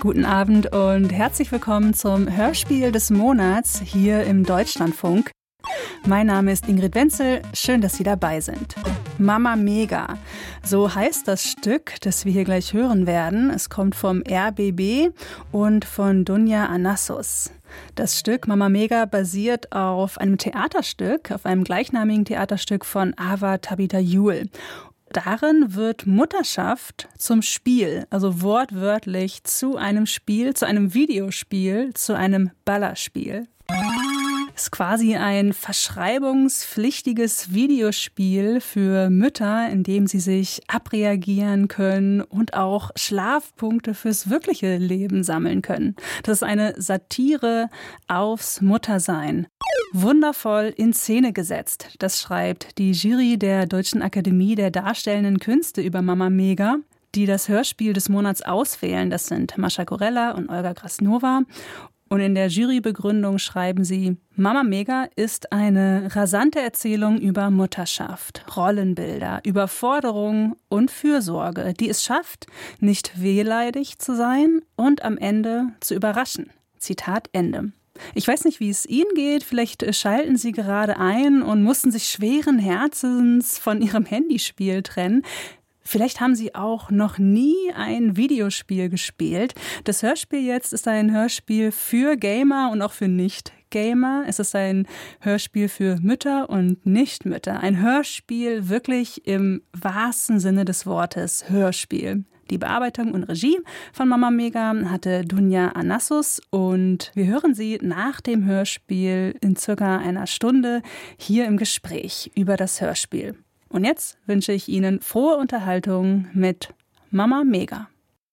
Guten Abend und herzlich willkommen zum Hörspiel des Monats hier im Deutschlandfunk. Mein Name ist Ingrid Wenzel, schön, dass Sie dabei sind. Mama Mega, so heißt das Stück, das wir hier gleich hören werden. Es kommt vom RBB und von Dunja Anassos. Das Stück Mama Mega basiert auf einem Theaterstück, auf einem gleichnamigen Theaterstück von Ava Tabitha Jewell. Darin wird Mutterschaft zum Spiel, also wortwörtlich zu einem Spiel, zu einem Videospiel, zu einem Ballerspiel. Es ist quasi ein verschreibungspflichtiges Videospiel für Mütter, in dem sie sich abreagieren können und auch Schlafpunkte fürs wirkliche Leben sammeln können. Das ist eine Satire aufs Muttersein. Wundervoll in Szene gesetzt. Das schreibt die Jury der Deutschen Akademie der Darstellenden Künste über Mama Mega, die das Hörspiel des Monats auswählen. Das sind Mascha Gorella und Olga Krasnova. Und in der Jurybegründung schreiben sie, Mama Mega ist eine rasante Erzählung über Mutterschaft, Rollenbilder, Überforderung und Fürsorge, die es schafft, nicht wehleidig zu sein und am Ende zu überraschen. Zitat Ende. Ich weiß nicht, wie es Ihnen geht. Vielleicht schalten Sie gerade ein und mussten sich schweren Herzens von Ihrem Handyspiel trennen. Vielleicht haben Sie auch noch nie ein Videospiel gespielt. Das Hörspiel jetzt ist ein Hörspiel für Gamer und auch für Nicht-Gamer. Es ist ein Hörspiel für Mütter und Nichtmütter. Ein Hörspiel wirklich im wahrsten Sinne des Wortes Hörspiel. Die Bearbeitung und Regie von Mama Mega hatte Dunja Anassos und wir hören sie nach dem Hörspiel in circa einer Stunde hier im Gespräch über das Hörspiel. Und jetzt wünsche ich Ihnen frohe Unterhaltung mit Mama Mega.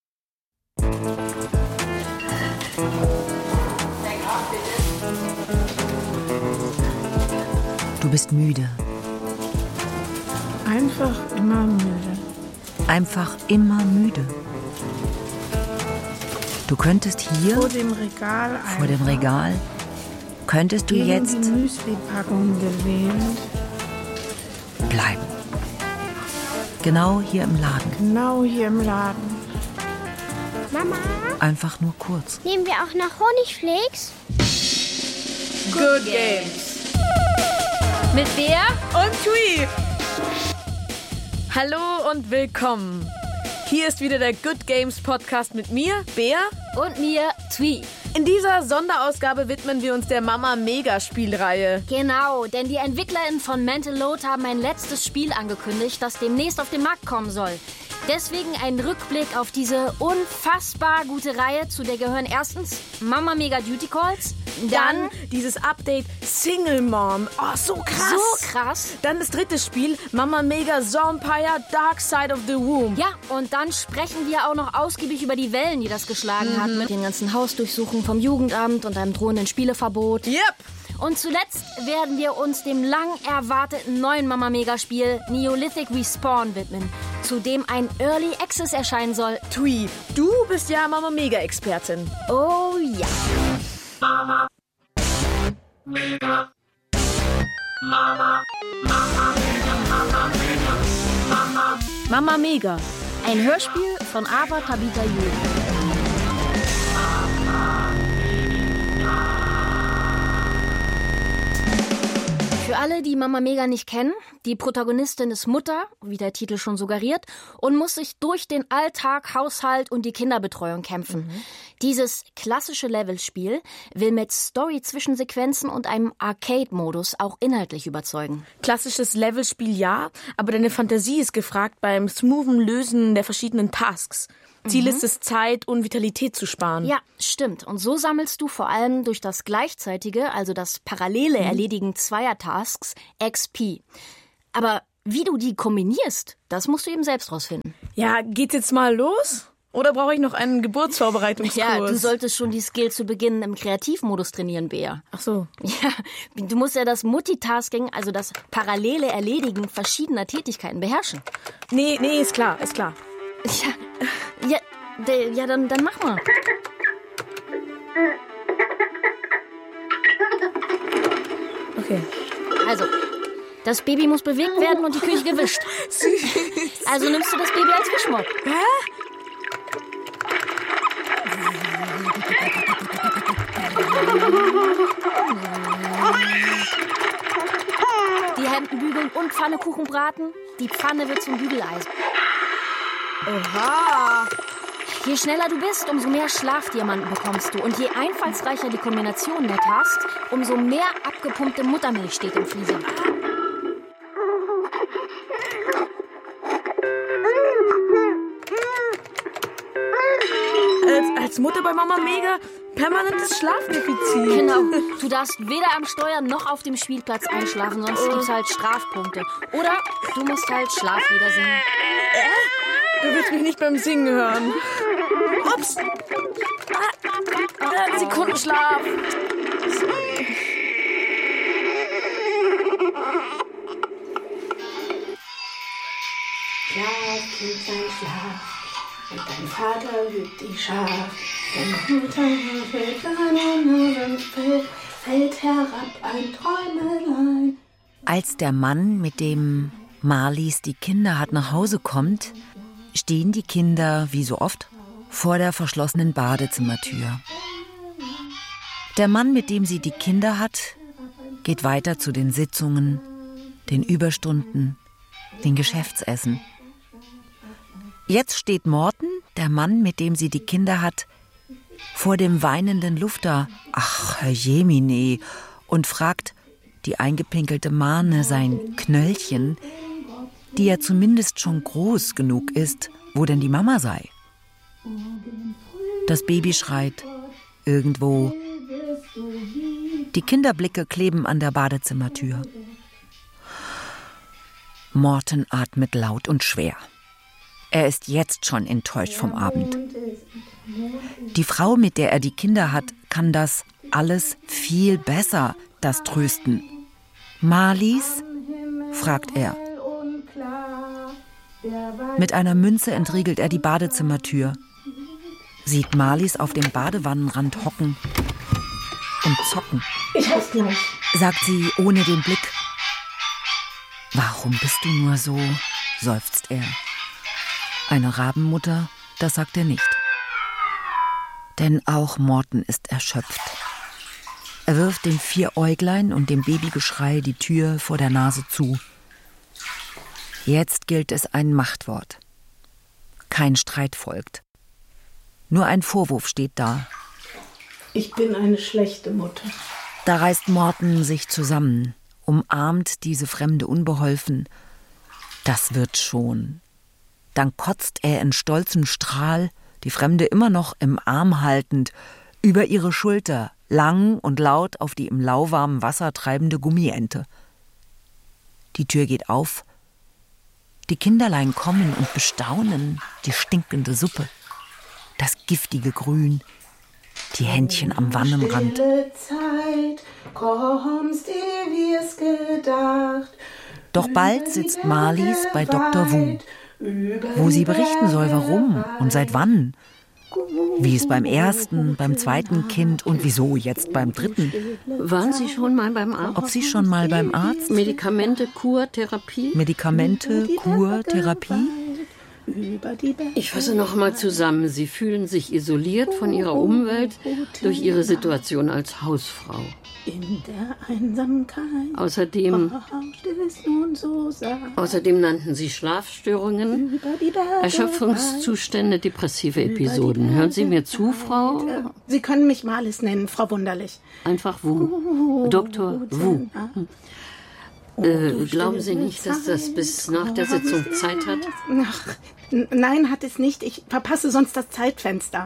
Du bist müde. Einfach immer müde. Einfach immer müde. Du könntest hier vor dem Regal könntest du jetzt die Müsli-Packung gelehnt bleiben. Genau hier im Laden. Genau hier im Laden. Mama, Einfach nur kurz. nehmen wir auch noch Honigflakes? Good Games. Mit Bea Und Tui. Hallo und willkommen. Hier ist wieder der Good Games Podcast mit mir, Bea. Und mir, Twi. In dieser Sonderausgabe widmen wir uns der Mama Mega Spielreihe. Genau, denn die EntwicklerInnen von Mental Load haben ein letztes Spiel angekündigt, das demnächst auf den Markt kommen soll. Deswegen ein Rückblick auf diese unfassbar gute Reihe, zu der gehören erstens Mama Mega Duty Calls, Dann dieses Update Single Mom. Oh, so krass. so krass. Dann das dritte Spiel Mama Mega Zompire Dark Side of the Womb. Ja, und dann sprechen wir auch noch ausgiebig über die Wellen, die das geschlagen hat, mit den ganzen Hausdurchsuchungen vom Jugendamt und einem drohenden Spieleverbot. Yep. Und zuletzt werden wir uns dem lang erwarteten neuen Mama Mega Spiel Neolithic Respawn widmen, zu dem ein Early Access erscheinen soll. Tui, du bist ja Mama Mega Expertin. Oh ja. Mama Mega. Mama Mega. Ein Hörspiel von Ava Tabitha Jewell. Für alle, die Mama Mega nicht kennen, die Protagonistin ist Mutter, wie der Titel schon suggeriert, und muss sich durch den Alltag, Haushalt und die Kinderbetreuung kämpfen. Dieses klassische Levelspiel will mit Story-Zwischensequenzen und einem Arcade-Modus auch inhaltlich überzeugen. Klassisches Levelspiel ja, aber deine Fantasie ist gefragt beim smoothen Lösen der verschiedenen Tasks. Ziel ist es, Zeit und Vitalität zu sparen. Ja, stimmt. Und so sammelst du vor allem durch das gleichzeitige, also das parallele Erledigen zweier Tasks, XP. Aber wie du die kombinierst, das musst du eben selbst rausfinden. Ja, geht's jetzt mal los? Oder brauche ich noch einen Geburtsvorbereitungskurs? Ja, du solltest schon die Skill zu Beginn im Kreativmodus trainieren, Bea. Ach so. Ja, du musst ja das Multitasking, also das parallele Erledigen verschiedener Tätigkeiten beherrschen. Nee, ist klar. Ja, dann mach mal. Okay. Also, das Baby muss bewegt werden und die Küche gewischt. Also nimmst du das Baby als Wischmopp. Hä? und Pfannekuchen braten. Die Pfanne wird zum Bügeleisen. Oha! Je schneller du bist, umso mehr Schlafdiamanten bekommst du. Und je einfallsreicher die Kombination der hast, umso mehr abgepumpte Muttermilch steht im Fließer. Als Mutter bei Mama Mega permanentes Schlafdefizit. Genau. Du darfst weder am Steuer noch auf dem Spielplatz einschlafen, sonst gibt's halt Strafpunkte. Oder du musst halt Schlaflieder singen. Du willst mich nicht beim Singen hören. Ups. Sekundenschlaf. Schlaf, Kindlein, schlaf. Und dein Vater hüt die Schaf. Deine Mutter fällt herab ein Träumelein. Als der Mann, mit dem Marlies die Kinder hat, nach Hause kommt, stehen die Kinder, wie so oft, vor der verschlossenen Badezimmertür. Der Mann, mit dem sie die Kinder hat, geht weiter zu den Sitzungen, den Überstunden, den Geschäftsessen. Jetzt steht Morten, der Mann, mit dem sie die Kinder hat, vor dem weinenden Lufter, ach, Herr Jemine, und fragt die eingepinkelte Mahne, sein Knöllchen, die ja zumindest schon groß genug ist, wo denn die Mama sei. Das Baby schreit irgendwo. Die Kinderblicke kleben an der Badezimmertür. Morten atmet laut und schwer. Er ist jetzt schon enttäuscht vom Abend. Die Frau, mit der er die Kinder hat, kann das alles viel besser, das trösten. Marlies? Fragt er. Mit einer Münze entriegelt er die Badezimmertür, sieht Marlies auf dem Badewannenrand hocken und zocken. Ich hab's gleich, sagt sie ohne den Blick. Warum bist du nur so? Seufzt er. Eine Rabenmutter, das sagt er nicht. Denn auch Morten ist erschöpft. Er wirft den 4 Äuglein und dem Babygeschrei die Tür vor der Nase zu. Jetzt gilt es ein Machtwort. Kein Streit folgt. Nur ein Vorwurf steht da. Ich bin eine schlechte Mutter. Da reißt Morten sich zusammen, umarmt diese Fremde unbeholfen. Das wird schon. Dann kotzt er in stolzem Strahl, die Fremde immer noch im Arm haltend, über ihre Schulter, lang und laut auf die im lauwarmen Wasser treibende Gummiente. Die Tür geht auf. Die Kinderlein kommen und bestaunen die stinkende Suppe, das giftige Grün, die Händchen am Wannenrand. Stille Zeit, kommst dir, wie es gedacht. Doch bald sitzt Marlies bei Dr. Wu, wo sie berichten soll, warum und seit wann. Wie es beim ersten, beim zweiten Kind und wieso jetzt beim dritten. Waren Sie schon mal beim Arzt? Ob sie schon mal beim Arzt? Medikamente, Kur, Therapie? Medikamente, Kur, Therapie? Ich fasse noch mal zusammen. Sie fühlen sich isoliert von Ihrer Umwelt durch Ihre Situation als Hausfrau. In der Einsamkeit. Außerdem nannten Sie Schlafstörungen, Erschöpfungszustände, depressive Episoden. Hören Sie mir zu, Frau? Sie können mich Marlies nennen, Frau Wunderlich. Einfach Wu. Dr. Wu. Glauben Sie nicht, dass das bis nach der Sitzung Zeit hat? Ach, nein, hat es nicht. Ich verpasse sonst das Zeitfenster.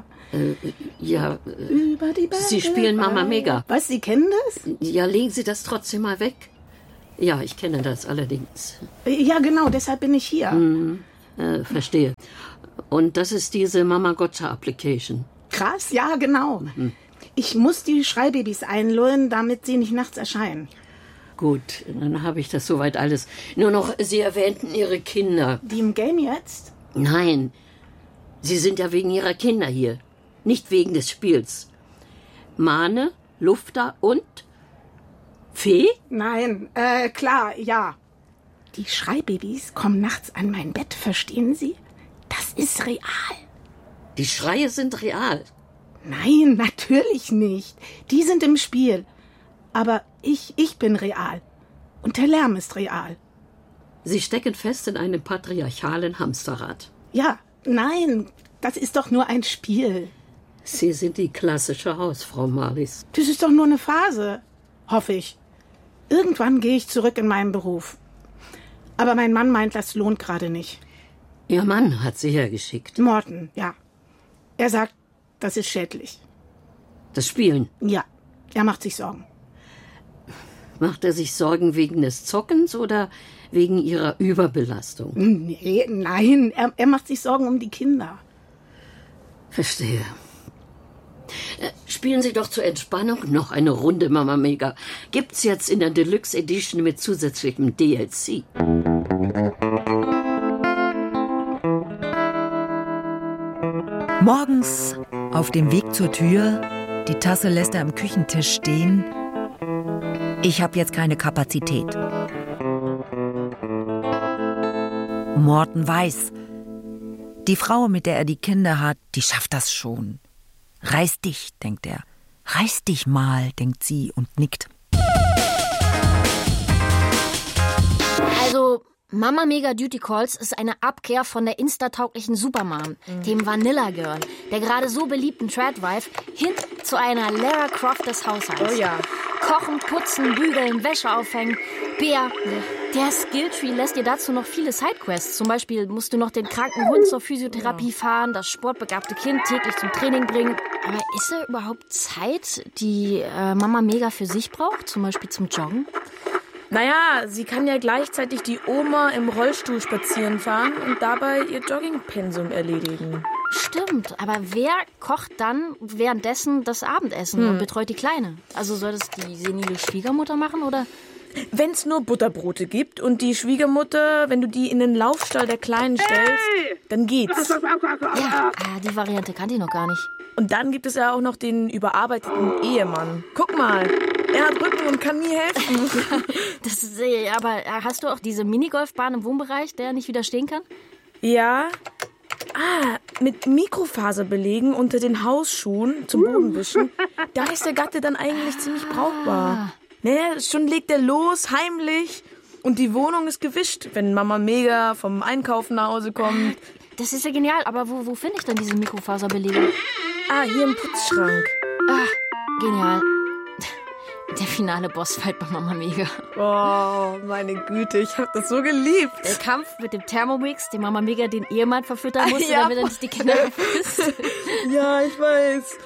Sie spielen Mama Mega. Was, Sie kennen das? Ja, legen Sie das trotzdem mal weg. Ja, ich kenne das allerdings. Ja, genau, deshalb bin ich hier. Verstehe. Und das ist diese Mama Gotcha Application. Krass, ja, genau. Ich muss die Schreibabys einlullen, damit sie nicht nachts erscheinen. Gut, dann habe ich das soweit alles. Nur noch, Sie erwähnten Ihre Kinder. Die im Game jetzt? Nein, Sie sind ja wegen Ihrer Kinder hier. Nicht wegen des Spiels. Mahne, Lufter und Fee? Nein, klar, ja. Die Schreibabys kommen nachts an mein Bett, verstehen Sie? Das ist real. Die Schreie sind real. Nein, natürlich nicht. Die sind im Spiel. Aber ich bin real. Und der Lärm ist real. Sie stecken fest in einem patriarchalen Hamsterrad. Ja, nein, das ist doch nur ein Spiel. Sie sind die klassische Hausfrau, Marlies. Das ist doch nur eine Phase, hoffe ich. Irgendwann gehe ich zurück in meinen Beruf. Aber mein Mann meint, das lohnt gerade nicht. Ihr Mann hat Sie hergeschickt. Morten, ja. Er sagt, das ist schädlich. Das Spielen? Ja, er macht sich Sorgen. Macht er sich Sorgen wegen des Zockens oder wegen Ihrer Überbelastung? Nee, nein, er macht sich Sorgen um die Kinder. Verstehe. Spielen Sie doch zur Entspannung noch eine Runde Mama Mega. Gibt's jetzt in der Deluxe Edition mit zusätzlichem DLC. Morgens auf dem Weg zur Tür, die Tasse lässt er am Küchentisch stehen. Ich habe jetzt keine Kapazität. Morten weiß, die Frau, mit der er die Kinder hat, die schafft das schon. Reiß dich, denkt er. Reiß dich mal, denkt sie und nickt. Also, Mama Mega Duty Calls ist eine Abkehr von der instatauglichen Supermom, dem Vanilla Girl, der gerade so beliebten Tradwife, hin zu einer Lara Croft des Haushalts. Oh ja. Kochen, putzen, bügeln, Wäsche aufhängen. Bea, der Skilltree lässt dir dazu noch viele Sidequests. Zum Beispiel musst du noch den kranken Hund zur Physiotherapie fahren, das sportbegabte Kind täglich zum Training bringen. Aber ist da überhaupt Zeit, die Mama Mega für sich braucht? Zum Beispiel zum Joggen? Naja, sie kann ja gleichzeitig die Oma im Rollstuhl spazieren fahren und dabei ihr Joggingpensum erledigen. Stimmt, aber wer kocht dann währenddessen das Abendessen und betreut die Kleine? Also soll das die senile Schwiegermutter machen, oder? Wenn's nur Butterbrote gibt und die Schwiegermutter, wenn du die in den Laufstall der Kleinen stellst, dann geht's. Ja, die Variante kannte ich noch gar nicht. Und dann gibt es ja auch noch den überarbeiteten Ehemann. Guck mal, er hat Rücken und kann nie helfen. Aber hast du auch diese Minigolfbahn im Wohnbereich, der nicht widerstehen kann? Ja. Mit Mikrofaserbelegen unter den Hausschuhen zum Bodenwischen. Da ist der Gatte dann eigentlich ziemlich brauchbar. Naja, schon legt er los, heimlich. Und die Wohnung ist gewischt, wenn Mama Mega vom Einkaufen nach Hause kommt. Das ist ja genial, aber wo finde ich denn diese Mikrofaserbelege? Hier im Putzschrank. Genial. Der finale Bossfight bei Mama Mega. Oh, meine Güte, ich hab das so geliebt. Der Kampf mit dem Thermomix, den Mama Mega den Ehemann verfüttern musste, damit er nicht die Kinder frisst. Ja, ich weiß.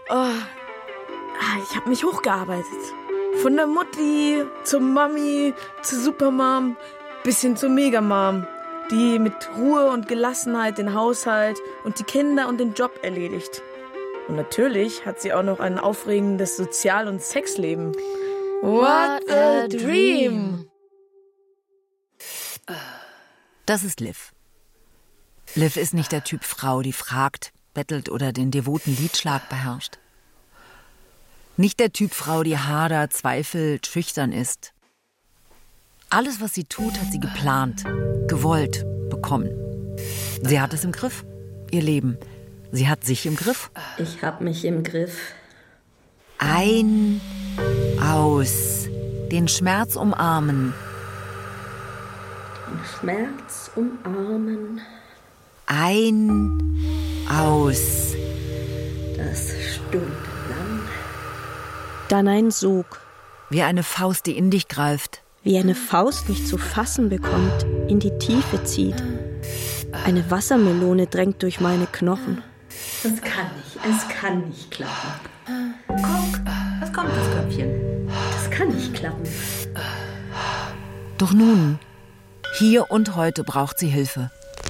Ich hab mich hochgearbeitet. Von der Mutti zur Mami, zur Supermom, bis hin zur Megamom, die mit Ruhe und Gelassenheit den Haushalt und die Kinder und den Job erledigt. Und natürlich hat sie auch noch ein aufregendes Sozial- und Sexleben. What a dream! Das ist Liv. Liv ist nicht der Typ Frau, die fragt, bettelt oder den devoten Liedschlag beherrscht. Nicht der Typ Frau, die hadert, zweifelt, schüchtern ist. Alles, was sie tut, hat sie geplant, gewollt, bekommen. Sie hat es im Griff, ihr Leben. Sie hat sich im Griff. Ich hab mich im Griff. Ein, aus, den Schmerz umarmen. Den Schmerz umarmen. Ein, aus. Das stundenlang. Dann ein Sog. Wie eine Faust, die in dich greift. Wie eine Faust nicht zu fassen bekommt, in die Tiefe zieht. Eine Wassermelone drängt durch meine Knochen. Das kann nicht klappen. Guck, was kommt das Köpfchen? Das kann nicht klappen. Doch nun, hier und heute braucht sie Hilfe.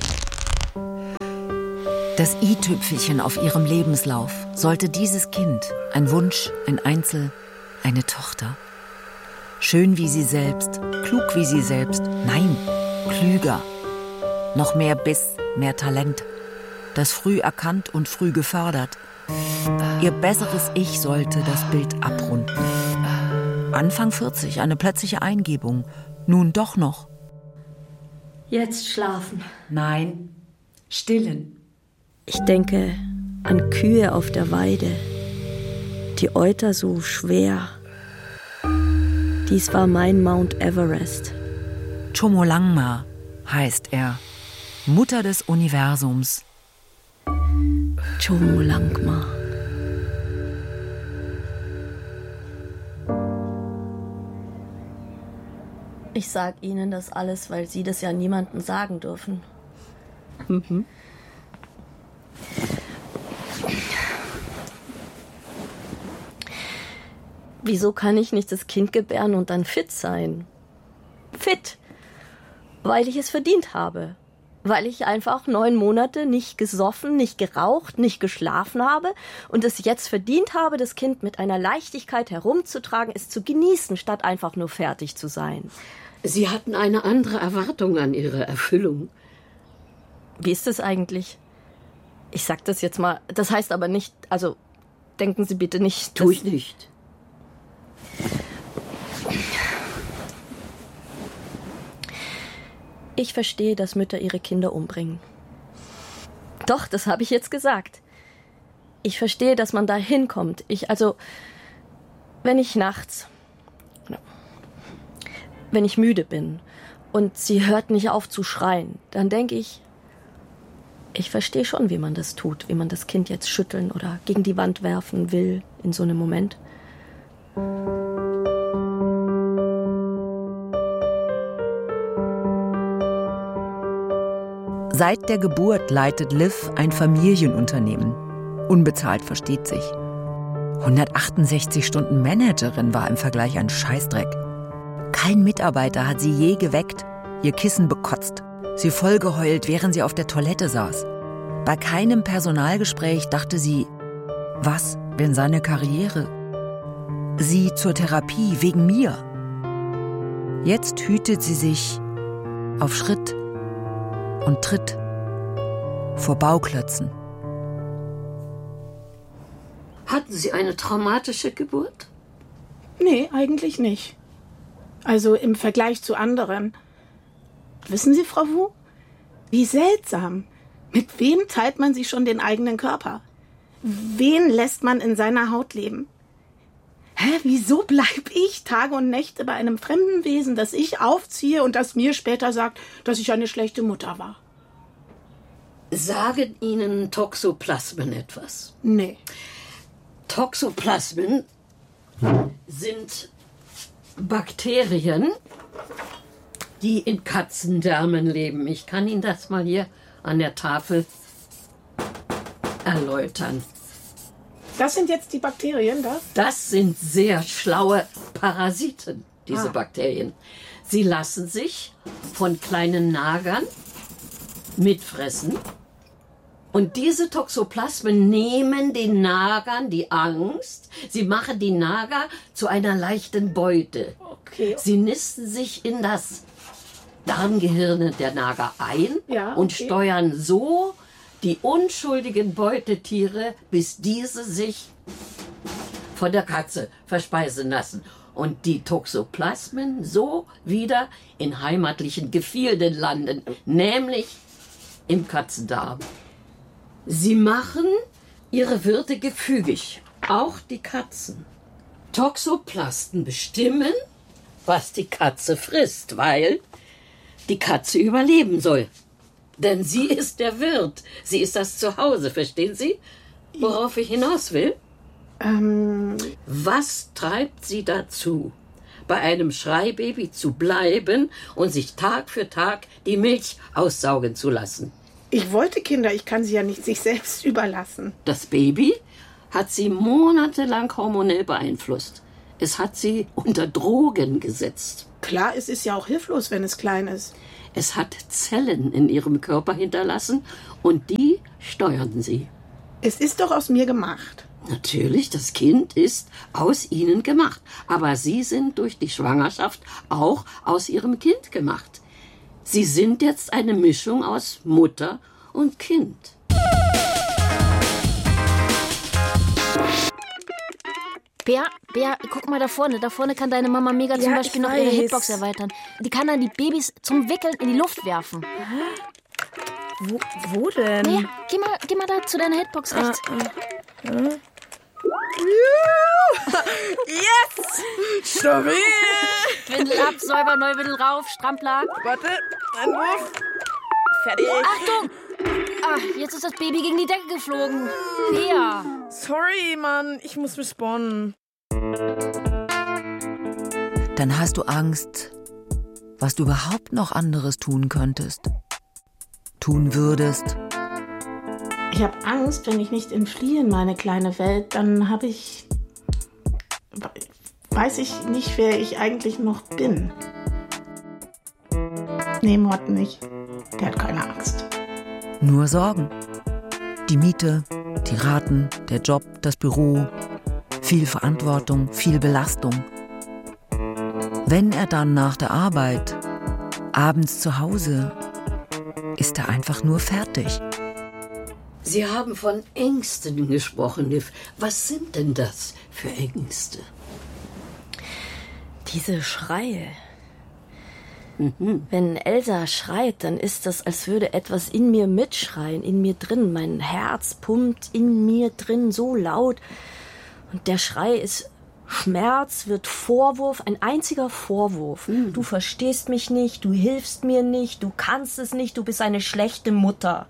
Das i-Tüpfelchen auf ihrem Lebenslauf sollte dieses Kind, ein Wunsch, ein Einzel, eine Tochter. Schön wie sie selbst, klug wie sie selbst, nein, klüger. Noch mehr Biss, mehr Talent. Das früh erkannt und früh gefördert. Ihr besseres Ich sollte das Bild abrunden. Anfang 40, eine plötzliche Eingebung. Nun doch noch. Jetzt schlafen. Nein, stillen. Ich denke an Kühe auf der Weide, die Euter so schwer. Dies war mein Mount Everest. Chomolungma heißt er, Mutter des Universums. Chomolungma. Ich sag Ihnen das alles, weil Sie das ja niemandem sagen dürfen. Mhm. Wieso kann ich nicht das Kind gebären und dann fit sein? Fit, weil ich es verdient habe. Weil ich einfach 9 Monate nicht gesoffen, nicht geraucht, nicht geschlafen habe und es jetzt verdient habe, das Kind mit einer Leichtigkeit herumzutragen, es zu genießen, statt einfach nur fertig zu sein. Sie hatten eine andere Erwartung an Ihre Erfüllung. Wie ist das eigentlich? Ich sag das jetzt mal, das heißt aber nicht, also denken Sie bitte nicht... Tu ich nicht. Ich verstehe, dass Mütter ihre Kinder umbringen. Doch, das habe ich jetzt gesagt. Ich verstehe, dass man da hinkommt. Wenn ich nachts, wenn ich müde bin und sie hört nicht auf zu schreien, dann denke ich verstehe schon, wie man das tut, wie man das Kind jetzt schütteln oder gegen die Wand werfen will in so einem Moment. Seit der Geburt leitet Liv ein Familienunternehmen. Unbezahlt, versteht sich. 168 Stunden Managerin war im Vergleich ein Scheißdreck. Kein Mitarbeiter hat sie je geweckt, ihr Kissen bekotzt, sie vollgeheult, während sie auf der Toilette saß. Bei keinem Personalgespräch dachte sie, was, wenn seine Karriere? Sie zur Therapie wegen mir. Jetzt hütet sie sich auf Schritt und Tritt vor Bauklötzen. Hatten Sie eine traumatische Geburt? Nee, eigentlich nicht. Also im Vergleich zu anderen. Wissen Sie, Frau Wu? Wie seltsam. Mit wem teilt man sich schon den eigenen Körper? Wen lässt man in seiner Haut leben? Wieso bleib ich Tage und Nächte bei einem fremden Wesen, das ich aufziehe und das mir später sagt, dass ich eine schlechte Mutter war? Sagen Ihnen Toxoplasmen etwas? Nee. Toxoplasmen sind Bakterien, die in Katzendärmen leben. Ich kann Ihnen das mal hier an der Tafel erläutern. Das sind jetzt die Bakterien, da? Das sind sehr schlaue Parasiten, diese Bakterien. Sie lassen sich von kleinen Nagern mitfressen. Und diese Toxoplasmen nehmen den Nagern die Angst. Sie machen die Nager zu einer leichten Beute. Okay. Sie nisten sich in das Darmgehirn der Nager ein und steuern so die unschuldigen Beutetiere, bis diese sich von der Katze verspeisen lassen und die Toxoplasmen so wieder in heimatlichen Gefilden landen, nämlich im Katzendarm. Sie machen ihre Wirte gefügig, auch die Katzen. Toxoplasten bestimmen, was die Katze frisst, weil die Katze überleben soll. Denn sie ist der Wirt. Sie ist das Zuhause, verstehen Sie? Worauf ich hinaus will? Was treibt Sie dazu, bei einem Schreibaby zu bleiben und sich Tag für Tag die Milch aussaugen zu lassen? Ich wollte Kinder, ich kann sie ja nicht sich selbst überlassen. Das Baby hat sie monatelang hormonell beeinflusst. Es hat sie unter Drogen gesetzt. Klar, es ist ja auch hilflos, wenn es klein ist. Es hat Zellen in ihrem Körper hinterlassen und die steuern sie. Es ist doch aus mir gemacht. Natürlich, das Kind ist aus ihnen gemacht. Aber sie sind durch die Schwangerschaft auch aus ihrem Kind gemacht. Sie sind jetzt eine Mischung aus Mutter und Kind. Bea, guck mal da vorne. Da vorne kann deine Mama Mega zum Beispiel noch ihre Hitbox erweitern. Die kann dann die Babys zum Wickeln in die Luft werfen. Wo denn? Naja, geh mal da zu deiner Hitbox rechts. Yes! Stabil! Windel ab, Säuber, Neuwindel rauf, Strampler. Warte, ein Wurf. Fertig. Achtung! Jetzt ist das Baby gegen die Decke geflogen. Lea. Sorry, Mann, ich muss respawnen. Dann hast du Angst, was du überhaupt noch anderes tun könntest. Tun würdest. Ich habe Angst, wenn ich nicht entfliehe in meine kleine Welt, dann weiß ich nicht, wer ich eigentlich noch bin. Nee, Mord nicht. Der hat keine Angst. Nur Sorgen. Die Miete, die Raten, der Job, das Büro. Viel Verantwortung, viel Belastung. Wenn er dann nach der Arbeit, abends zu Hause, ist er einfach nur fertig. Sie haben von Ängsten gesprochen, Liv. Was sind denn das für Ängste? Diese Schreie. Wenn Elsa schreit, dann ist das, als würde etwas in mir mitschreien, in mir drin. Mein Herz pumpt in mir drin so laut. Und der Schrei ist Schmerz, wird Vorwurf, ein einziger Vorwurf. Du verstehst mich nicht, du hilfst mir nicht, du kannst es nicht, du bist eine schlechte Mutter.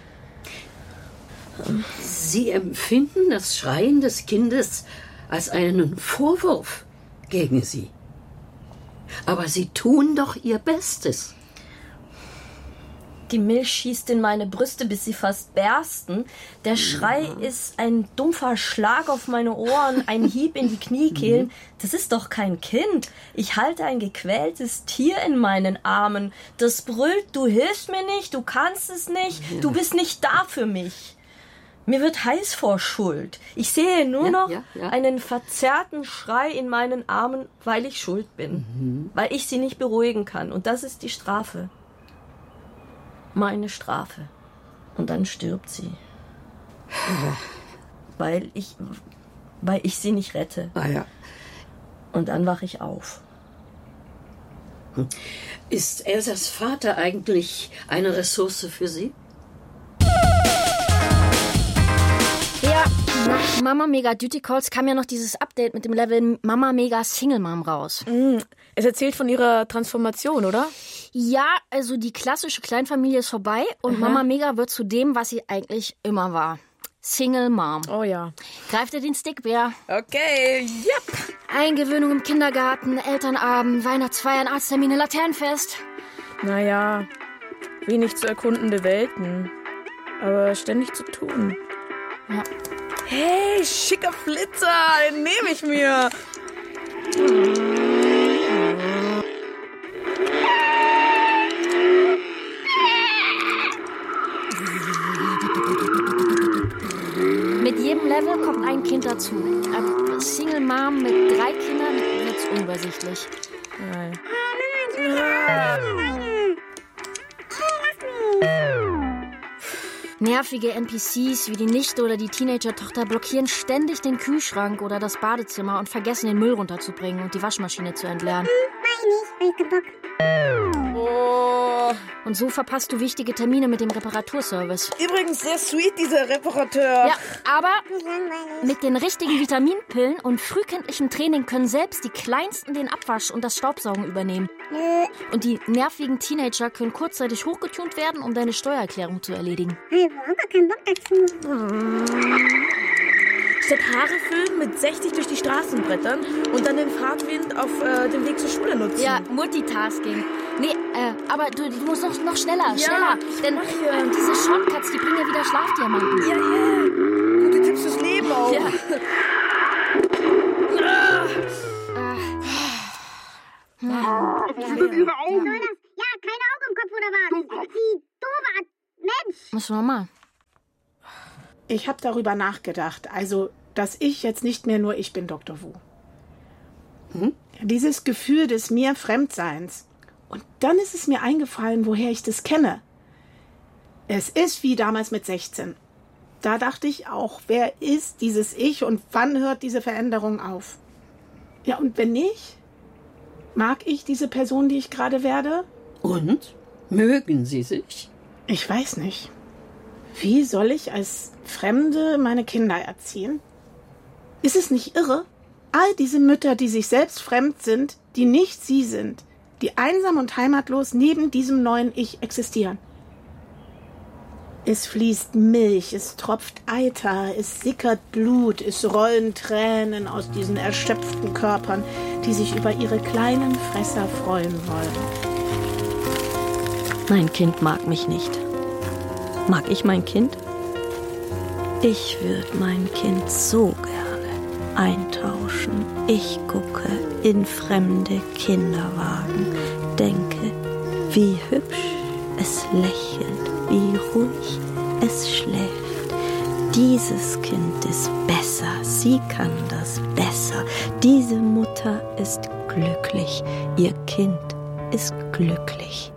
Sie empfinden das Schreien des Kindes als einen Vorwurf gegen Sie. Aber Sie tun doch Ihr Bestes. Die Milch schießt in meine Brüste, bis sie fast bersten. Der Schrei ist ein dumpfer Schlag auf meine Ohren, ein Hieb in die Kniekehlen. Das ist doch kein Kind. Ich halte ein gequältes Tier in meinen Armen. Das brüllt, du hilfst mir nicht, du kannst es nicht, du bist nicht da für mich. Mir wird heiß vor Schuld. Ich sehe nur noch einen verzerrten Schrei in meinen Armen, weil ich schuld bin. Weil ich sie nicht beruhigen kann. Und das ist die Strafe. Meine Strafe. Und dann stirbt sie. Weil ich sie nicht rette. Und dann wache ich auf. Ist Elsas Vater eigentlich eine Ressource für Sie? Ja, nach Mama Mega Duty Calls kam ja noch dieses Update mit dem Level Mama Mega Single Mom raus. Es erzählt von ihrer Transformation, oder? Ja, also die klassische Kleinfamilie ist vorbei und Mama Mega wird zu dem, was sie eigentlich immer war. Single Mom. Oh ja. Greift ihr den Stickbär? Okay, yep. Eingewöhnung im Kindergarten, Elternabend, Weihnachtsfeiern, Arzttermine, Laternenfest. Naja, wenig zu erkundende Welten. Aber ständig zu tun. Ja. Hey, schicker Flitzer, den nehme ich mir. Mit jedem Level kommt ein Kind dazu. Single Mom mit 3 Kindern wird's unübersichtlich. Nein. Nervige NPCs wie die Nichte oder die Teenager-Tochter blockieren ständig den Kühlschrank oder das Badezimmer und vergessen, den Müll runterzubringen und die Waschmaschine zu entleeren. Oh. Und so verpasst du wichtige Termine mit dem Reparaturservice. Übrigens sehr sweet, dieser Reparateur. Ja, aber mit den richtigen Vitaminpillen und frühkindlichem Training können selbst die Kleinsten den Abwasch und das Staubsaugen übernehmen. Und die nervigen Teenager können kurzzeitig hochgetunt werden, um deine Steuererklärung zu erledigen. Hey, wo haben wir keinen Bock dazu? Statt Haare föhnen mit 60 durch die Straßen brettern und dann den Fahrtwind auf dem Weg zur Schule nutzen. Ja, Multitasking. Nee, aber du musst noch schneller, schneller. Denn diese Shortcuts, die bringen ja wieder Schlafdiamanten. Ja. Gute Tipps fürs Leben auch. Ja. Ja, keine Augen im Kopf oder was? Wie doofe Mensch. Was nochmal? Ich habe darüber nachgedacht, also, dass ich jetzt nicht mehr nur ich bin Dr. Wu. Dieses Gefühl des mir Fremdseins. Und dann ist es mir eingefallen, woher ich das kenne. Es ist wie damals mit 16. Da dachte ich auch, wer ist dieses Ich und wann hört diese Veränderung auf? Ja, und wenn nicht, mag ich diese Person, die ich gerade werde? Und? Mögen Sie sich? Ich weiß nicht. Wie soll ich als Fremde meine Kinder erziehen? Ist es nicht irre? All diese Mütter, die sich selbst fremd sind, die nicht sie sind, die einsam und heimatlos neben diesem neuen Ich existieren. Es fließt Milch, es tropft Eiter, es sickert Blut, es rollen Tränen aus diesen erschöpften Körpern, die sich über ihre kleinen Fresser freuen wollen. Mein Kind mag mich nicht. Mag ich mein Kind? Ich würde mein Kind so gerne eintauschen. Ich gucke in fremde Kinderwagen, denke, wie hübsch es lächelt, wie ruhig es schläft. Dieses Kind ist besser, sie kann das besser. Diese Mutter ist glücklich, ihr Kind ist glücklich.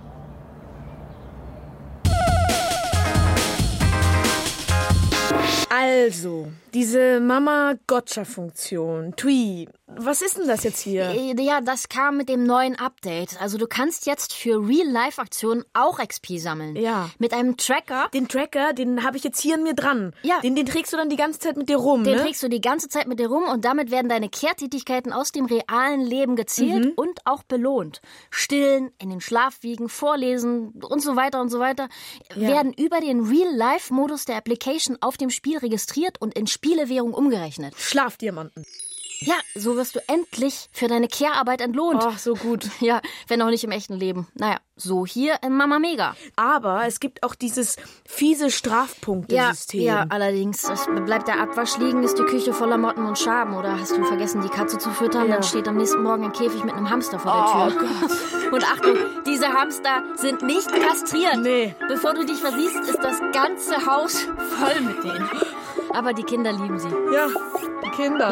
Also, diese Mama-Gotcha-Funktion, TWI, was ist denn das jetzt hier? Ja, das kam mit dem neuen Update. Also du kannst jetzt für Real-Life-Aktionen auch XP sammeln. Ja. Mit einem Tracker. Den Tracker, den habe ich jetzt hier an mir dran. Ja. Den trägst du dann die ganze Zeit mit dir rum, Den ne? trägst du die ganze Zeit mit dir rum und damit werden deine Kehrtätigkeiten aus dem realen Leben gezählt und auch belohnt. Stillen, in den Schlaf wiegen, vorlesen und so weiter werden über den Real-Life-Modus der Application auf dem Spiel registriert und in Spielewährung umgerechnet. Schlafdiamanten. Ja, so wirst du endlich für deine Care-Arbeit entlohnt. Ach, so gut. Ja, wenn auch nicht im echten Leben. Naja, so hier in Mama Mega. Aber es gibt auch dieses fiese Strafpunktesystem. Ja, allerdings. Es bleibt der Abwasch liegen, ist die Küche voller Motten und Schaben. Oder hast du vergessen, die Katze zu füttern? Ja. Dann steht am nächsten Morgen ein Käfig mit einem Hamster vor der Tür. Oh Gott. Und Achtung, diese Hamster sind nicht kastriert. Nee. Bevor du dich versiehst, ist das ganze Haus voll mit denen. Aber die Kinder lieben sie. Ja, die Kinder.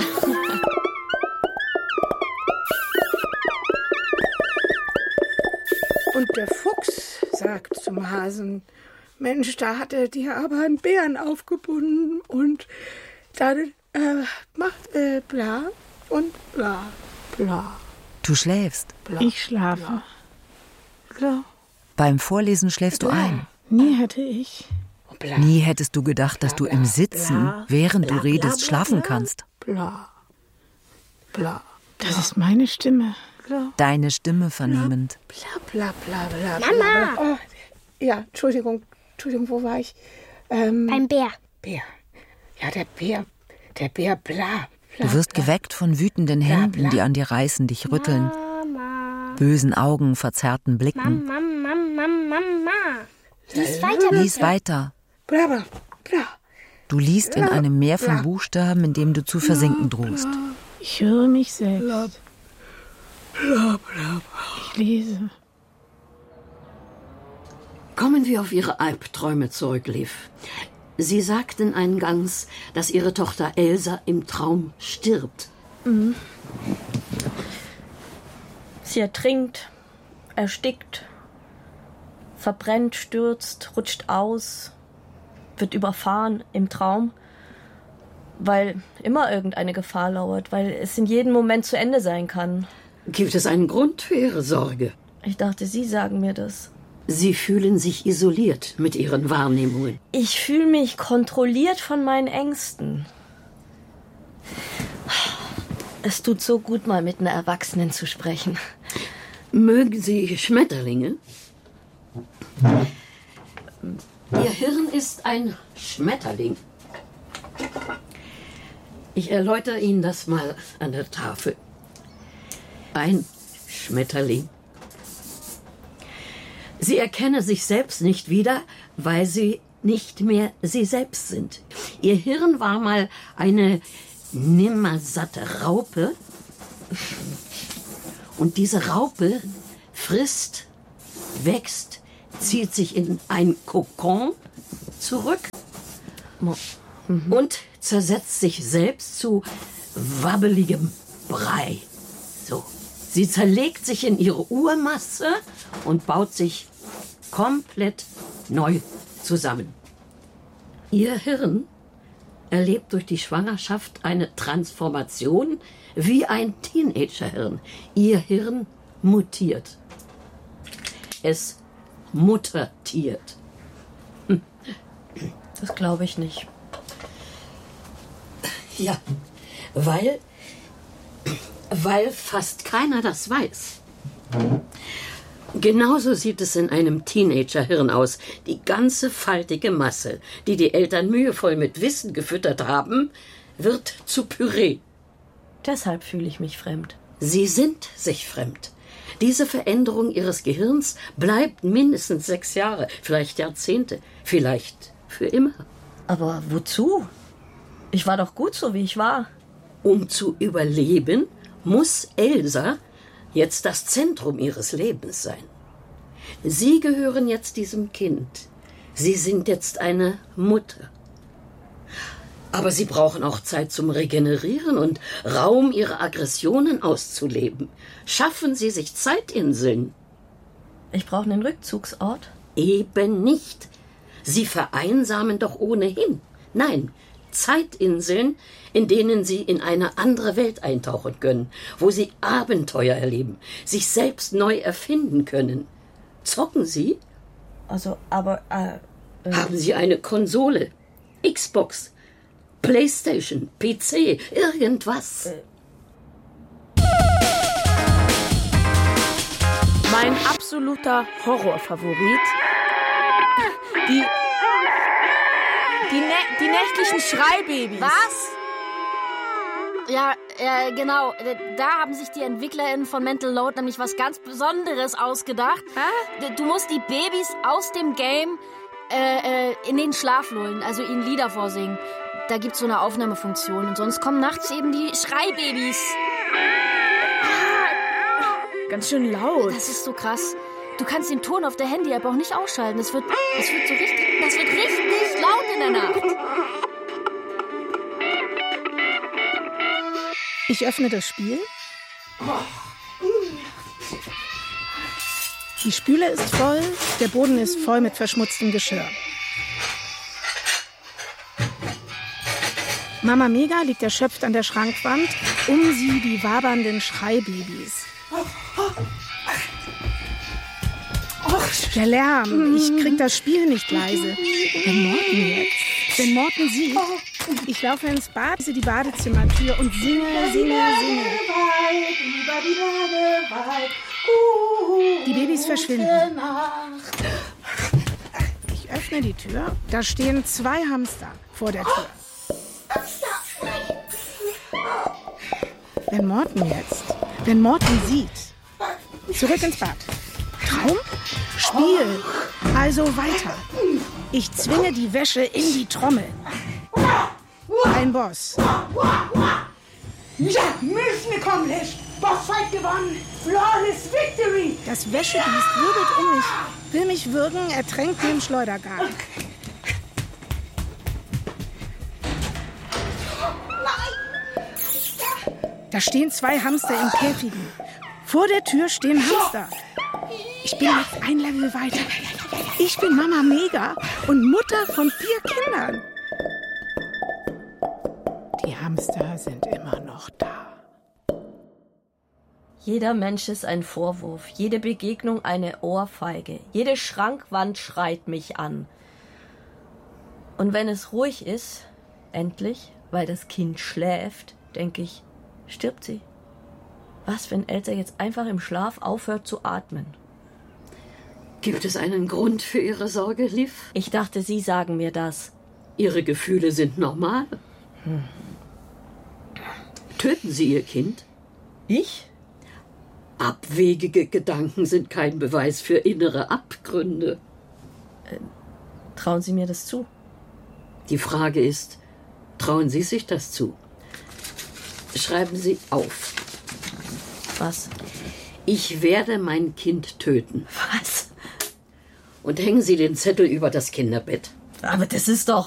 Und der Fuchs sagt zum Hasen, Mensch, da hat er dir aber einen Bären aufgebunden und dann macht bla und bla, bla. Du schläfst. Bla. Ich schlafe. Bla. Beim Vorlesen schläfst du ein. Nie hätte ich. Bla. Nie hättest du gedacht, dass du im Sitzen, während du redest, schlafen kannst. Bla. Bla. Das ist meine Stimme. Deine Stimme vernehmend. Bla, bla, bla, bla, Mama! Bla. Oh, ja, Entschuldigung, wo war ich? Beim Bär. Bär. Ja, der Bär, bla. Du wirst geweckt von wütenden Händen, die an dir reißen, dich rütteln. Mama. Bösen Augen, verzerrten Blicken. Mama. Lies weiter, Lies weiter. Bla, bla, bla. Du liest in einem Meer von Buchstaben, in dem du zu versinken drohst. Ich höre mich selbst. Ich lese. Kommen wir auf Ihre Albträume zurück, Liv. Sie sagten eingangs, dass Ihre Tochter Elsa im Traum stirbt. Mhm. Sie ertrinkt, erstickt, verbrennt, stürzt, rutscht aus, wird überfahren im Traum, weil immer irgendeine Gefahr lauert, weil es in jedem Moment zu Ende sein kann. Gibt es einen Grund für Ihre Sorge? Ich dachte, Sie sagen mir das. Sie fühlen sich isoliert mit Ihren Wahrnehmungen. Ich fühle mich kontrolliert von meinen Ängsten. Es tut so gut, mal mit einer Erwachsenen zu sprechen. Mögen Sie Schmetterlinge? Ihr Hirn ist ein Schmetterling. Ich erläutere Ihnen das mal an der Tafel. Ein Schmetterling. Sie erkennen sich selbst nicht wieder, weil sie nicht mehr sie selbst sind. Ihr Hirn war mal eine nimmersatte Raupe. Und diese Raupe frisst, wächst, zieht sich in ein Kokon zurück und zersetzt sich selbst zu wabbeligem Brei. So. Sie zerlegt sich in ihre Urmasse und baut sich komplett neu zusammen. Ihr Hirn erlebt durch die Schwangerschaft eine Transformation wie ein Teenagerhirn. Ihr Hirn mutiert. Es muttertiert. Das glaube ich nicht. Ja, weil Weil fast keiner das weiß. Genauso sieht es in einem Teenagerhirn aus. Die ganze faltige Masse, die die Eltern mühevoll mit Wissen gefüttert haben, wird zu Püree. Deshalb fühle ich mich fremd. Sie sind sich fremd. Diese Veränderung ihres Gehirns bleibt mindestens 6 Jahre, vielleicht Jahrzehnte, vielleicht für immer. Aber wozu? Ich war doch gut so, wie ich war. Um zu überleben, muss Elsa jetzt das Zentrum ihres Lebens sein. Sie gehören jetzt diesem Kind. Sie sind jetzt eine Mutter. Aber sie brauchen auch Zeit zum Regenerieren und Raum, ihre Aggressionen auszuleben. Schaffen Sie sich Zeitinseln. Ich brauche einen Rückzugsort. Eben nicht. Sie vereinsamen doch ohnehin. Nein, Zeitinseln, in denen Sie in eine andere Welt eintauchen können, wo Sie Abenteuer erleben, sich selbst neu erfinden können. Zocken Sie? Also, aber... Haben Sie eine Konsole? Xbox? PlayStation? PC? Irgendwas? Mein absoluter Horrorfavorit. Die nächtlichen Schreibabys. Was? Ja, genau. Da haben sich die EntwicklerInnen von Mental Load nämlich was ganz Besonderes ausgedacht. Du musst die Babys aus dem Game in den Schlaf lullen, also ihnen Lieder vorsingen. Da gibt's so eine Aufnahmefunktion und sonst kommen nachts eben die Schreibabys. Ganz schön laut. Das ist so krass. Du kannst den Ton auf der Handy-App auch nicht ausschalten. Das wird richtig laut in der Nacht. Ich öffne das Spiel. Die Spüle ist voll, der Boden ist voll mit verschmutztem Geschirr. Mama Mega liegt erschöpft an der Schrankwand, um sie die wabernden Schreibabys. Der Lärm, ich krieg das Spiel nicht leise. Wenn Morten sieht, ich laufe ins Bad, sehe die Badezimmertür und singe. Die Babys verschwinden. Ich öffne die Tür, da stehen 2 Hamster vor der Tür. Wenn Morten sieht, zurück ins Bad. Traum? Spiel. Also weiter. Ich zwinge die Wäsche in die Trommel. Ein Boss. Ja, Mission accomplished. Bossfight gewonnen. Flawless victory. Das Wäschebiest wirbelt um mich, will mich würgen, ertränkt mir im Schleudergarten. Da stehen 2 Hamster in Käfigen. Vor der Tür stehen Hamster. Ich bin jetzt ein Level weiter. Ich bin Mama Mega und Mutter von 4 Kindern. Die Hamster sind immer noch da. Jeder Mensch ist ein Vorwurf, jede Begegnung eine Ohrfeige, jede Schrankwand schreit mich an. Und wenn es ruhig ist, endlich, weil das Kind schläft, denke ich, stirbt sie. Was, wenn Elsa jetzt einfach im Schlaf aufhört zu atmen? Gibt es einen Grund für Ihre Sorge, Liv? Ich dachte, Sie sagen mir das. Ihre Gefühle sind normal. Töten Sie Ihr Kind? Ich? Abwegige Gedanken sind kein Beweis für innere Abgründe. Trauen Sie mir das zu? Die Frage ist, trauen Sie sich das zu? Schreiben Sie auf. Was? Ich werde mein Kind töten. Was? Und hängen Sie den Zettel über das Kinderbett. Aber das ist doch...